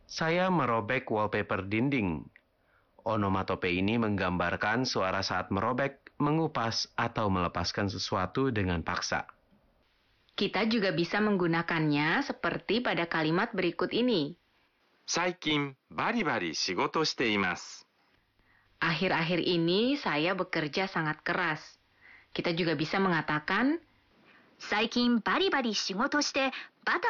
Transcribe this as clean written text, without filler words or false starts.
Saya merobek wallpaper dinding. Onomatope ini menggambarkan suara saat merobek, mengupas, atau melepaskan sesuatu dengan paksa. Kita juga bisa menggunakannya seperti pada kalimat berikut ini. 最近バリバリ仕事しています。 Akhir-akhir ini saya bekerja sangat keras. Kita juga bisa mengatakan, 最近バリバリ仕事してバタ